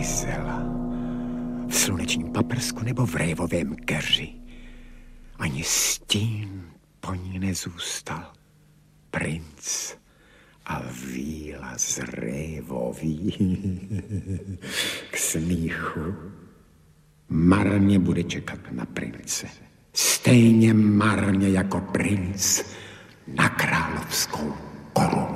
zmizela. V slunečním paprsku nebo v révovém keři. Ani stín po ní nezůstal. Princ a víla z révový k smíchu. Marně bude čekat na prince. Stejně marně jako princ na královskou korunu.